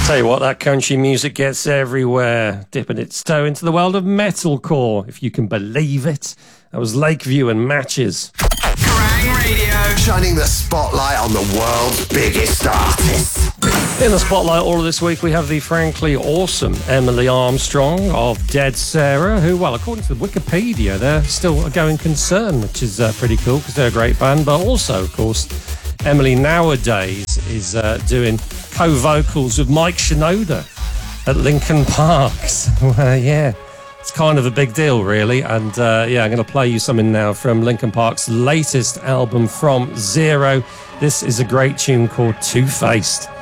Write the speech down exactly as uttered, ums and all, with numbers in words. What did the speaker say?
Tell you what, that country music gets everywhere, dipping its toe into the world of metalcore, if you can believe it. That was Lakeview and Matches. Kerrang Radio, shining the spotlight on the world's biggest artists. In the spotlight all of this week, we have the frankly awesome Emily Armstrong of Dead Sarah, who, well, according to Wikipedia, they're still a going concern, which is uh, pretty cool because they're a great band. But also, of course, Emily nowadays is uh, doing co-vocals with Mike Shinoda at Linkin Park. So, uh, yeah, it's kind of a big deal, really. And uh, yeah, I'm going to play you something now from Linkin Park's latest album, From Zero. This is a great tune called Two-Faced.